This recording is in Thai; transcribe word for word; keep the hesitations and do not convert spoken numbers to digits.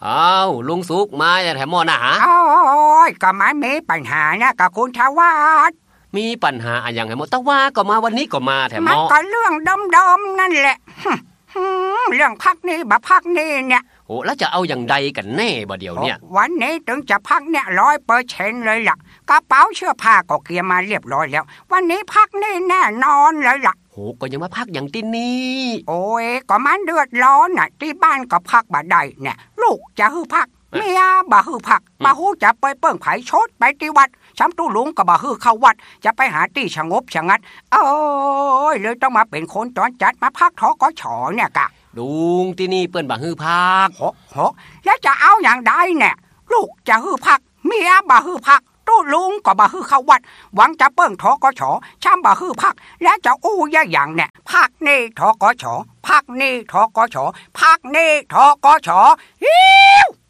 อ้าวลุงสุกมาอย่าแถมมอนะฮะโอ้ยก็มันมีปัญหานะกับคุณทวัฒน์มีปัญหาอะไรอย่างไรมอตะว่าก็มาวันนี้ก็มาแถมมอมันก็เรื่องเดิมๆนั่นแหละเรื่องพักนี้บ่พักนี้เนี่ยโอ้แล้วจะเอาอย่างใดกันแน่บ่เดี๋ยวเนี่ยวันนี้ถึงจะพักเนี่ยร้อยเปอร์เซ็นต์เลยล่ะกระเป๋าเสื้อผ้าก็เกียร์มาเรียบร้อยแล้ววันนี้พักนี่แน่นอนเลยล่ะโหก็ยังมาพักอย่างที่นี่โอ้ยก็มันเดือดร้อนน่ะที่บ้านก็พักบ่ได้เนี่ยลูกจะฮือพักเมียบ่ฮือพักบ่ฮู้จะไปเปิ้งไผชดไปที่วัดช้ำตู้ลุงก็บ่ฮือเข้าวัดจะไปหาที่สงบสงัดโอ้ยเลยต้องมาเป็นคนจรจัดมาพักทกชเนี่ยกะลุงที่นี่เปิ้นบ่ฮือพักโหโหแล้วจะเอาอย่างใดเนี่ยลูกจะฮือพักเมียบ่ฮือพักตู้ลุงก็บ่ฮือเข้าวัดหวังจะเปิ้งทกชช้ำบ่ฮือพักแล้วจะอู้ยะอย่างเนี่ยพักนี่ทกชพักนี่ทกชพักนี่ทกชฮิ